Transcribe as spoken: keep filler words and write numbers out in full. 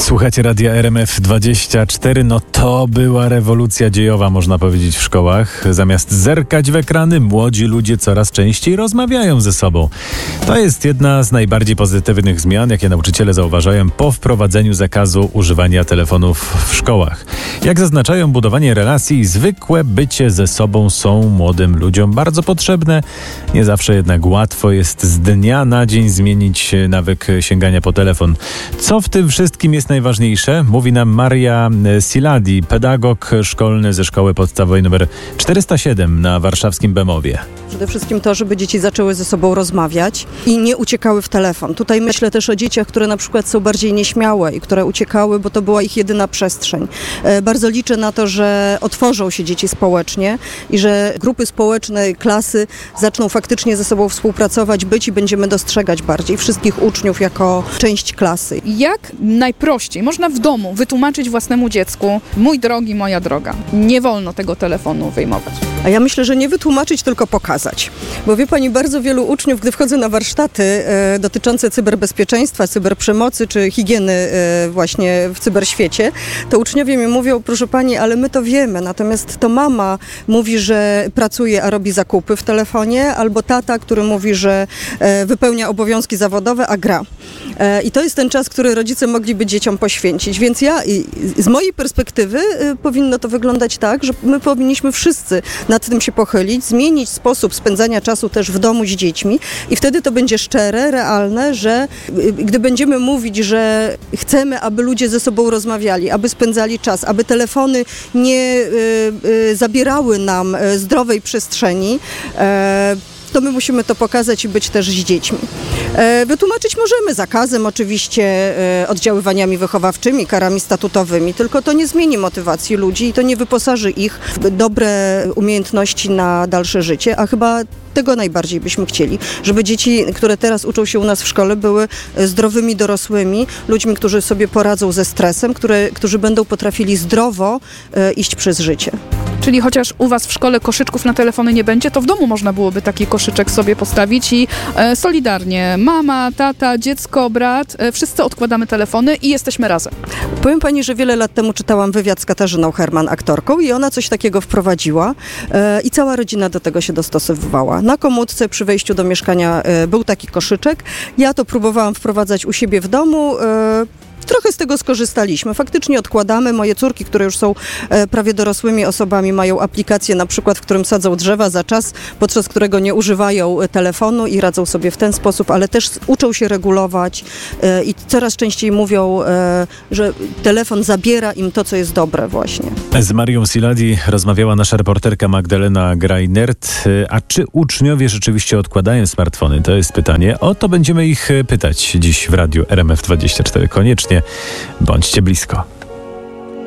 Słuchacie Radia R M F dwadzieścia cztery. No to była rewolucja dziejowa, można powiedzieć, w szkołach. Zamiast zerkać w ekrany, młodzi ludzie coraz częściej rozmawiają ze sobą. To jest jedna z najbardziej pozytywnych zmian, jakie nauczyciele zauważają po wprowadzeniu zakazu używania telefonów w szkołach. Jak zaznaczają, budowanie relacji i zwykłe bycie ze sobą są młodym ludziom bardzo potrzebne. Nie zawsze jednak łatwo jest z dnia na dzień zmienić nawyk sięgania po telefon. Co w tym wszystkim jest najważniejsze? Mówi nam Maria Siladi, pedagog szkolny ze szkoły podstawowej nr czterysta siedem na warszawskim Bemowie. Przede wszystkim to, żeby dzieci zaczęły ze sobą rozmawiać i nie uciekały w telefon. Tutaj myślę też o dzieciach, które na przykład są bardziej nieśmiałe i które uciekały, bo to była ich jedyna przestrzeń. E, bardzo liczę na to, że otworzą się dzieci społecznie i że grupy społeczne, klasy zaczną faktycznie ze sobą współpracować, być i będziemy dostrzegać bardziej wszystkich uczniów jako część klasy. Jak najprościej można w domu wytłumaczyć własnemu dziecku: mój drogi, moja droga, nie wolno tego telefonu wyjmować? A ja myślę, że nie wytłumaczyć, tylko pokazać. Bo wie pani, bardzo wielu uczniów, gdy wchodzę na warsztaty e, dotyczące cyberbezpieczeństwa, cyberprzemocy czy higieny e, właśnie w cyberświecie, to uczniowie mi mówią: proszę pani, ale my to wiemy, natomiast to mama mówi, że pracuje, a robi zakupy w telefonie, albo tata, który mówi, że e, wypełnia obowiązki zawodowe, a gra. E, I to jest ten czas, który rodzice mogliby dzieciom poświęcić. Więc ja, i, z mojej perspektywy e, powinno to wyglądać tak, że my powinniśmy wszyscy nad tym się pochylić, zmienić sposób spędzania czasu też w domu z dziećmi i wtedy to będzie szczere, realne, że gdy będziemy mówić, że chcemy, aby ludzie ze sobą rozmawiali, aby spędzali czas, aby telefony nie y, y, zabierały nam zdrowej przestrzeni, y, to my musimy to pokazać i być też z dziećmi. E, wytłumaczyć możemy zakazem, oczywiście e, oddziaływaniami wychowawczymi, karami statutowymi, tylko to nie zmieni motywacji ludzi i to nie wyposaży ich w dobre umiejętności na dalsze życie, a chyba tego najbardziej byśmy chcieli, żeby dzieci, które teraz uczą się u nas w szkole, były zdrowymi dorosłymi, ludźmi, którzy sobie poradzą ze stresem, które, którzy będą potrafili zdrowo e, iść przez życie. Czyli chociaż u was w szkole koszyczków na telefony nie będzie, to w domu można byłoby taki koszyczek sobie postawić i e, solidarnie mama, tata, dziecko, brat, e, wszyscy odkładamy telefony i jesteśmy razem. Powiem pani, że wiele lat temu czytałam wywiad z Katarzyną Herman, aktorką, i ona coś takiego wprowadziła e, i cała rodzina do tego się dostosowywała. Na komódce przy wejściu do mieszkania e, był taki koszyczek. Ja to próbowałam wprowadzać u siebie w domu. E, Trochę z tego skorzystaliśmy. Faktycznie odkładamy. Moje córki, które już są e, prawie dorosłymi osobami, mają aplikację na przykład, w którym sadzą drzewa za czas, podczas którego nie używają e, telefonu i radzą sobie w ten sposób, ale też uczą się regulować e, i coraz częściej mówią, e, że telefon zabiera im to, co jest dobre właśnie. Z Marią Siladi rozmawiała nasza reporterka Magdalena Grajnert. A czy uczniowie rzeczywiście odkładają smartfony? To jest pytanie. O to będziemy ich pytać dziś w Radiu R M F dwadzieścia cztery. Koniecznie bądźcie blisko.